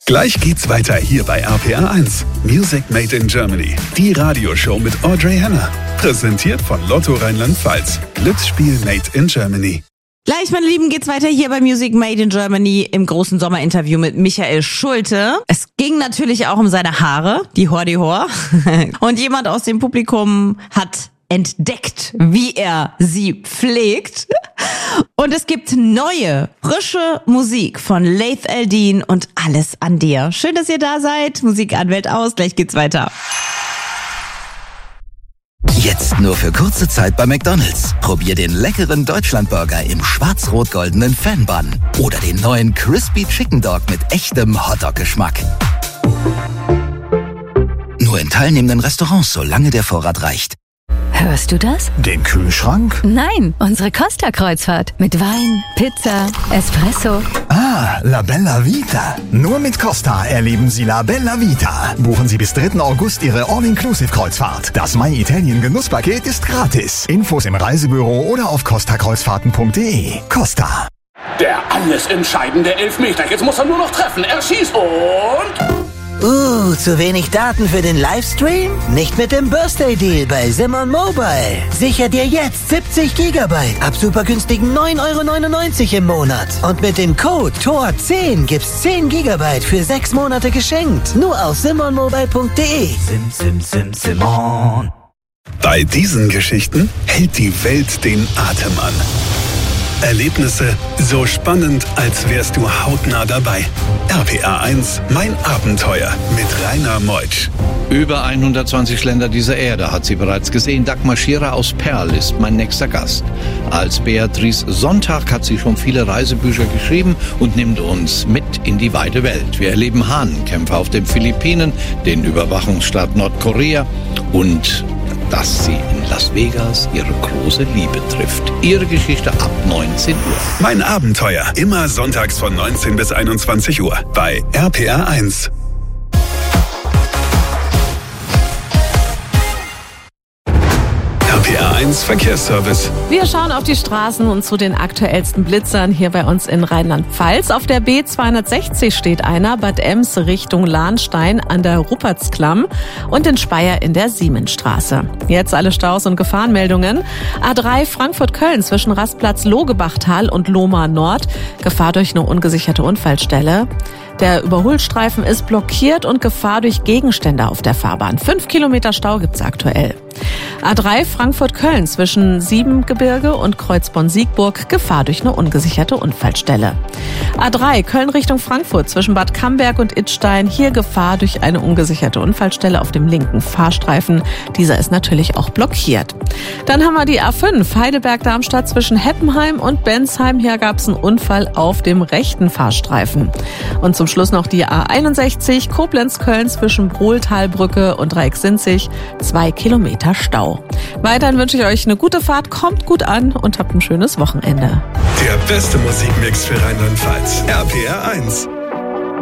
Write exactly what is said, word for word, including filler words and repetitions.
Gleich geht's weiter hier bei R P R eins. Music Made in Germany. Die Radioshow mit Audrey Henner. Präsentiert von Lotto Rheinland-Pfalz. Glücksspiel Made in Germany. Gleich, meine Lieben, geht's weiter hier bei Music Made in Germany im großen Sommerinterview mit Michael Schulte. Es ging natürlich auch um seine Haare, die Hor-die-Hor. Und jemand aus dem Publikum hat entdeckt, wie er sie pflegt. Und es gibt neue, frische Musik von Laith Al-Deen und Alles an dir. Schön, dass ihr da seid. Musik an, Welt aus. Gleich geht's weiter. Jetzt nur für kurze Zeit bei McDonald's. Probier den leckeren Deutschlandburger im schwarz-rot-goldenen Fan-Bun oder den neuen Crispy Chicken Dog mit echtem Hotdog-Geschmack. Nur in teilnehmenden Restaurants, solange der Vorrat reicht. Hörst du das? Den Kühlschrank? Nein, unsere Costa-Kreuzfahrt. Mit Wein, Pizza, Espresso. Ah, La Bella Vita. Nur mit Costa erleben Sie La Bella Vita. Buchen Sie bis dritten August Ihre All-Inclusive-Kreuzfahrt. Das My Italien Genusspaket ist gratis. Infos im Reisebüro oder auf costa kreuzfahrten punkt de. Costa. Der alles entscheidende Elfmeter. Jetzt muss er nur noch treffen. Er schießt und... Uh, zu wenig Daten für den Livestream? Nicht mit dem Birthday Deal bei Simon Mobile. Sicher dir jetzt siebzig Gigabyte ab super günstigen neun Euro neunundneunzig im Monat. Und mit dem Code T O R zehn gibt's zehn Gigabyte für sechs Monate geschenkt. Nur auf simon mobile punkt de. Sim, sim, sim, Simon. Bei diesen Geschichten hält die Welt den Atem an. Erlebnisse so spannend, als wärst du hautnah dabei. R P R eins, mein Abenteuer mit Rainer Meutsch. Über hundertzwanzig Länder dieser Erde hat sie bereits gesehen. Dagmar Scherer aus Perl ist mein nächster Gast. Als Beatrice Sonntag hat sie schon viele Reisebücher geschrieben und nimmt uns mit in die weite Welt. Wir erleben Hahnenkämpfe auf den Philippinen, den Überwachungsstaat Nordkorea und dass sie in Las Vegas ihre große Liebe trifft. Ihre Geschichte ab neunzehn Uhr. Mein Abenteuer, immer sonntags von neunzehn bis einundzwanzig Uhr bei R P R eins. R P R eins Verkehrsservice. Wir schauen auf die Straßen und zu den aktuellsten Blitzern hier bei uns in Rheinland-Pfalz. Auf der B zweihundertsechzig steht einer, Bad Ems Richtung Lahnstein an der Ruppertsklamm und in Speyer in der Siemensstraße. Jetzt alle Staus und Gefahrenmeldungen. A drei Frankfurt-Köln zwischen Rastplatz Logebachtal und Lohmar Nord. Gefahr durch eine ungesicherte Unfallstelle. Der Überholstreifen ist blockiert und Gefahr durch Gegenstände auf der Fahrbahn. Fünf Kilometer Stau gibt's aktuell. A drei Frankfurt-Köln zwischen Siebengebirge und Kreuzborn-Siegburg. Gefahr durch eine ungesicherte Unfallstelle. A drei Köln Richtung Frankfurt zwischen Bad Camberg und Idstein. Hier Gefahr durch eine ungesicherte Unfallstelle auf dem linken Fahrstreifen. Dieser ist natürlich auch blockiert. Dann haben wir die A fünf Heidelberg-Darmstadt zwischen Heppenheim und Bensheim. Hier gab's einen Unfall auf dem rechten Fahrstreifen. Und zum Schluss noch die A einundsechzig Koblenz-Köln zwischen Brohltalbrücke und Reik-Sinzig. Zwei Kilometer Stau. Weiterhin wünsche ich euch eine gute Fahrt, kommt gut an und habt ein schönes Wochenende. Der beste Musikmix für Rheinland-Pfalz. R P R eins.